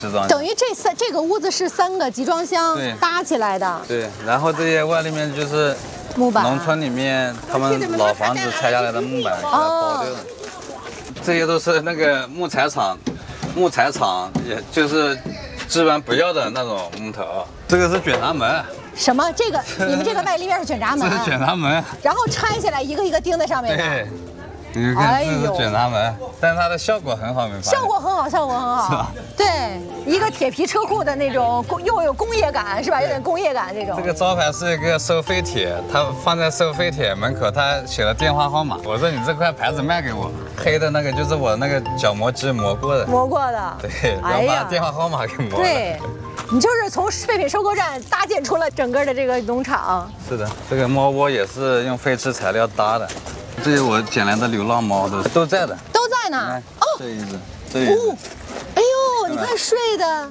等于这个屋子是3个集装箱搭起来的。 对，然后这些外立面就是木板， 农村里面他们老房子拆下来的木板给它包掉的。这些都是那个木材厂，也就是基本不要的那种木头。这个是卷闸门。 什么？这个你们这个外立面是卷闸门？ 这是卷闸门。 然后拆下来一个一个钉在上面的。 对。你看，这是卷闸门，但是它的效果很好，没发现？ 效果很好，效果很好。是吧？对，一个铁皮车库的那种，又有工业感，是吧？有点工业感这种。 这个招牌是一个收废铁，它放在收废铁门口，它写了电话号码。我说你这块牌子卖给我，黑的那个就是我那个角磨机磨过的。 磨过的。 对，然后把电话号码给磨了。 对，你就是从废品收购站搭建出了整个的这个农场。 是的，这个猫窝也是用废弃材料搭的。这些我捡来的流浪猫都在的， 都在呢。 哦，这一只，这一只。 哎呦，你看睡的，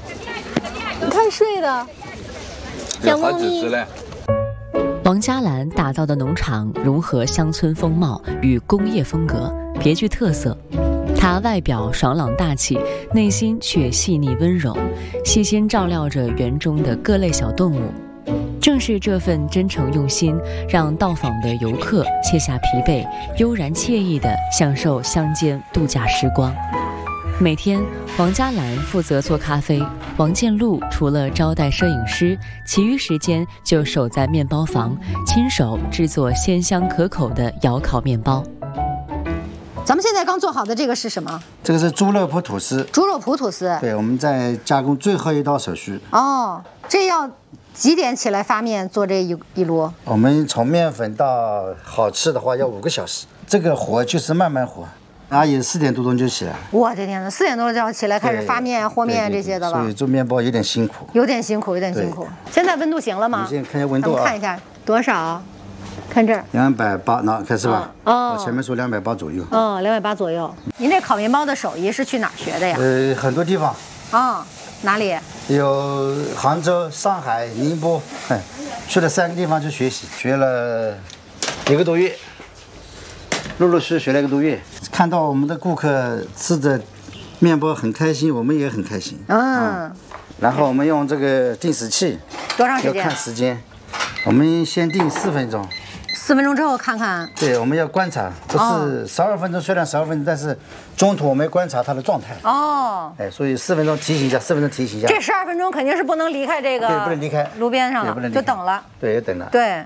有好几只嘞。 王嘉兰打造的农场融合乡村风貌与工业风格，别具特色。她外表爽朗大气，内心却细腻温柔，细心照料着园中的各类小动物。正是这份真诚用心，让到访的游客卸下疲惫，悠然惬意地享受乡间度假时光。每天，王嘉兰负责做咖啡，王建禄除了招待摄影师，其余时间就守在面包房，亲手制作鲜香可口的窑烤面包。 咱们现在刚做好的这个是什么？ 这个是猪肉脯吐司。 猪肉脯吐司。 对，我们在加工最后一道手续。 哦，这要几点起来发面做这一摞？ 我们从面粉到好吃的话要5个小时，这个活就是慢慢活。阿姨4点多钟就起来。 我的天哪，4点多就要起来开始发面、和面这些的了。 所以做面包有点辛苦。 有点辛苦。现在温度行了吗？ 你先看一下温度啊。 看一下多少？看这儿 ，280，那开始吧。 哦， 我前面说280左右。 280左右。您这烤面包的手艺是去哪儿学的呀？ 很多地方。 哪里？ 有杭州、上海、宁波，去了3个地方去学习，学了1个多月，陆陆续续学了1个多月。看到我们的顾客吃着面包很开心，我们也很开心。然后我们用这个定时器， 多长时间？ 要看时间，我们先定4分钟。 4分钟之后看看。 对，我们要观察，不是12分钟，虽然12分钟，但是中途我们要观察它的状态。所以4分钟提醒一下，4分钟提醒一下。 这12分钟肯定是不能离开这个， 对，不能离开炉边上了，就等了。 对，也等了。 对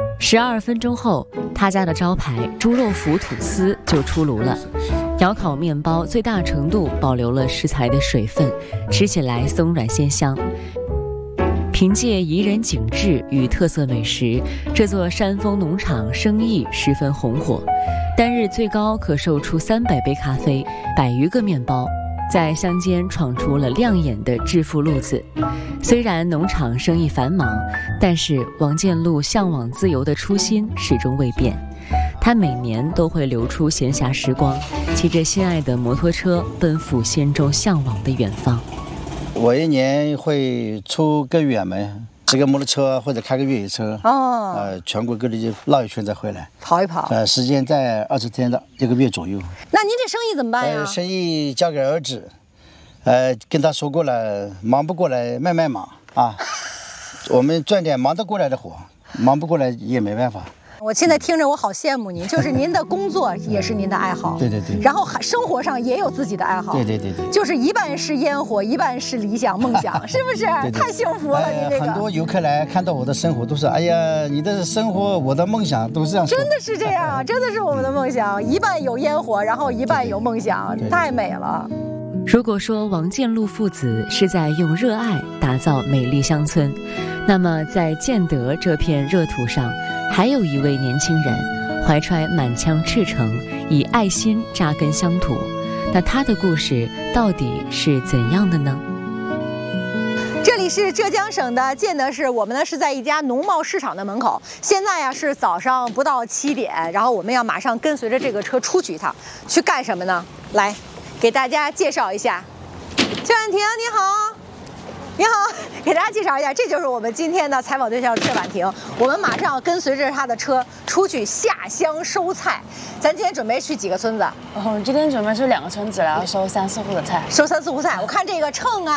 ，12分钟后，他家的招牌猪肉脯吐司就出炉了。窑烤面包最大程度保留了食材的水分，吃起来松软鲜香。凭借宜人景致与特色美食，这座山峰农场生意十分红火，单日最高可售出300杯咖啡，100余个面包，在乡间闯出了亮眼的致富路子。虽然农场生意繁忙，但是王建禄向往自由的初心始终未变。他每年都会留出闲暇时光，骑着心爱的摩托车奔赴心中向往的远方。 我1年会出个远门，骑个摩托车或者开个越野车，全国各地绕一圈再回来， 跑一跑。 时间在20天到1个月左右。 那您这生意怎么办呀？ 生意交给儿子，跟他说过了，忙不过来慢慢忙啊。我们赚点忙得过来的活，忙不过来也没办法。 我现在听着我好羡慕您，就是您的工作也是您的爱好， 对， 然后生活上也有自己的爱好， 对， 就是一半是烟火，一半是理想梦想，是不是？太幸福了，您这个。 很多游客来看到我的生活都是，哎呀，你的生活，我的梦想都是这样说。 真的是这样，真的是我们的梦想，一半有烟火，然后一半有梦想，太美了。 如果说王建禄父子是在用热爱打造美丽乡村，那么在建德这片热土上，还有一位年轻人怀揣满腔赤诚，以爱心扎根乡土。那他的故事到底是怎样的呢？ 这里是浙江省的建德市，我们呢是在一家农贸市场的门口。现在呀是早上不到7点，然后我们要马上跟随着这个车出去一趟，去干什么呢？来，给大家介绍一下，邱婉婷，你好。你好，给大家介绍一下，这就是我们今天的采访对象邱婉婷。我们马上要跟随着她的车出去下乡收菜。咱今天准备去几个村子？ 今天准备去2个村子，然后收3、4户的菜。 收3、4户菜，我看这个秤啊。